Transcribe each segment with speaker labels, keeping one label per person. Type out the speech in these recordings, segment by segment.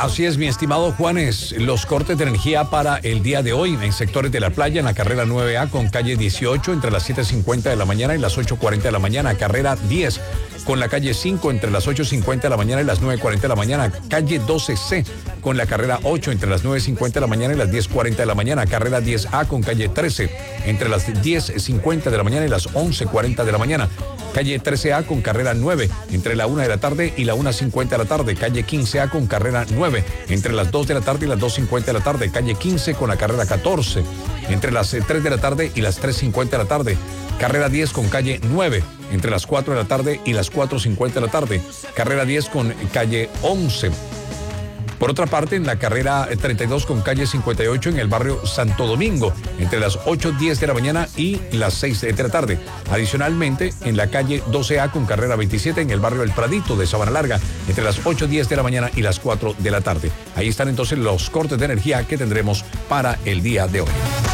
Speaker 1: Así es, mi estimado Juanes, los cortes de energía para el día de hoy en sectores de la playa, en la carrera 9A con calle 18 entre las 7:50 de la mañana y las 8:40 de la mañana, carrera 10 con la calle 5 entre las 8:50 de la mañana y las 9:40 de la mañana, calle 12C con la carrera 8 entre las 9:50 de la mañana y las 10:40 de la mañana, carrera 10A con calle 13 entre las 10:50 de la mañana y las 11:40 de la mañana, calle 13A con carrera 9 entre la 1 de la tarde y la 1:50 de la tarde, calle 15A con carrera 9 entre las 2 de la tarde y las 2:50 de la tarde, calle 15 con la carrera 14 entre las 3 de la tarde y las 3:50 de la tarde, carrera 10 con calle 9 entre las 4 de la tarde y las 4:50 de la tarde, carrera 10 con calle 11. Por otra parte, en la carrera 32 con calle 58 en el barrio Santo Domingo, entre las 8:10 de la mañana y las 6 de la tarde. Adicionalmente, en la calle 12A con carrera 27 en el barrio El Pradito de Sabana Larga, entre las 8:10 de la mañana y las 4 de la tarde. Ahí están entonces los cortes de energía que tendremos para el día de hoy.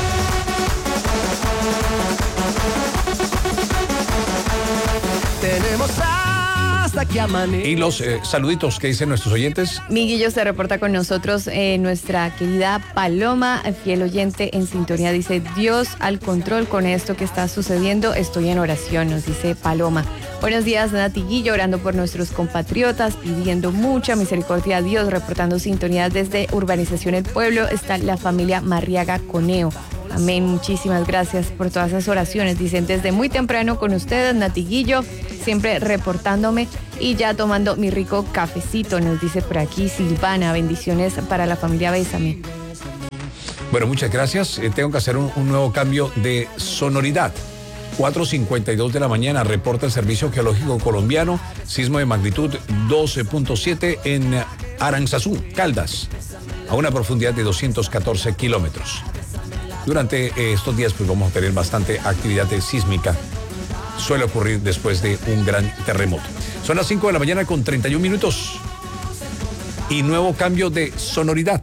Speaker 2: Tenemos hasta que amanece.
Speaker 1: Y los saluditos que dicen nuestros oyentes.
Speaker 3: Miguillo se reporta con nosotros, nuestra querida Paloma, fiel oyente en sintonía, dice: Dios al control con esto que está sucediendo, estoy en oración, nos dice Paloma. Buenos días, Nati Guillo, orando por nuestros compatriotas, pidiendo mucha misericordia a Dios, reportando sintonía desde Urbanización El Pueblo, está la familia Marriaga Coneo. Amén, muchísimas gracias por todas esas oraciones. Dicen desde muy temprano con ustedes, Nati Guillo, siempre reportándome y ya tomando mi rico cafecito, nos dice por aquí Silvana. Bendiciones para la familia Bésame.
Speaker 1: Bueno, muchas gracias. Tengo que hacer un nuevo cambio de sonoridad. 4:52 de la mañana, reporta el Servicio Geológico Colombiano, sismo de magnitud 12.7 en Aranzazú, Caldas, a una profundidad de 214 kilómetros. Durante estos días pues vamos a tener bastante actividad sísmica. Suele ocurrir después de un gran terremoto. Son las 5 de la mañana con 31 minutos. Y nuevo cambio de sonoridad.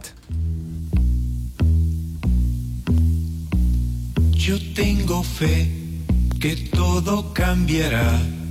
Speaker 4: Yo tengo fe que todo cambiará.